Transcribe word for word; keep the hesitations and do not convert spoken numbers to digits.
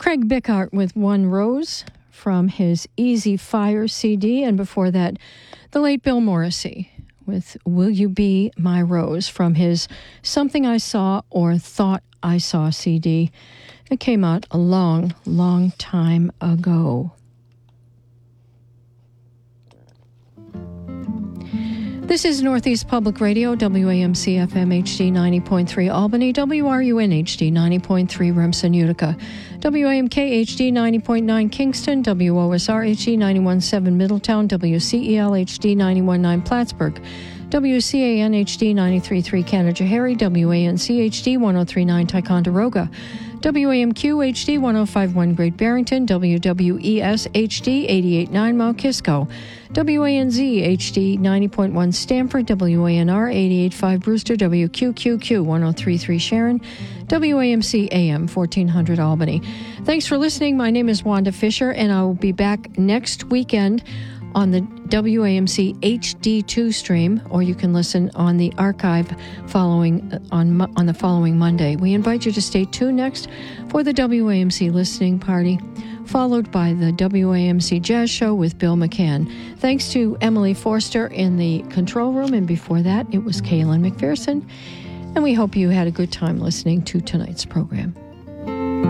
Craig Bickart with One Rose from his Easy Fire C D, and before that, the late Bill Morrissey with Will You Be My Rose from his Something I Saw or Thought I Saw C D. It came out a long, long time ago. This is Northeast Public Radio, W A M C F M H D ninety point three Albany, W R U N H D ninety point three Remsen, Utica, W A M K H D ninety point nine Kingston, W O S R H D ninety-one point seven Middletown, W C E L H D ninety-one point nine Plattsburgh, W C A N H D ninety-three point three Canajoharie, W A N C H D one oh three point nine Ticonderoga, W A M Q H D one oh five point one Great Barrington, W W E S H D eighty-eight point nine Mount Kisco, W A N Z H D ninety point one Stamford, W A N R eighty-eight point five Brewster, W Q Q Q one oh three point three Sharon, W A M C A M fourteen hundred Albany. Thanks for listening. My name is Wanda Fisher, and I will be back next weekend on the W A M C H D two stream, or you can listen on the archive following on on the following Monday. We invite you to stay tuned next for the W A M C listening party, followed by the W A M C Jazz Show with Bill McCann. Thanks to Emily Forster in the control room, and before that, it was Kaylin McPherson. And we hope you had a good time listening to tonight's program.